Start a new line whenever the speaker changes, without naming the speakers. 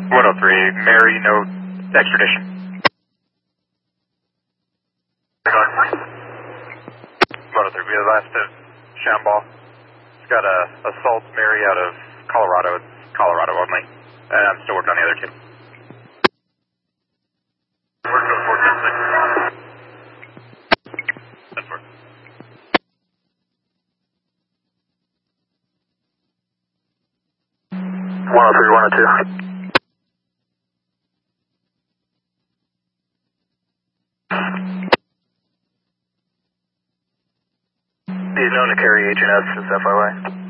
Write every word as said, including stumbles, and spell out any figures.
one oh three, Mary, no extradition. one oh three, we have last of Shamball. It's got a assault Mary out of Colorado. It's Colorado only. And I'm still working on the other two. Working on four ten six. That's work. one oh three, one oh two. He's known to carry H and S since F I Y.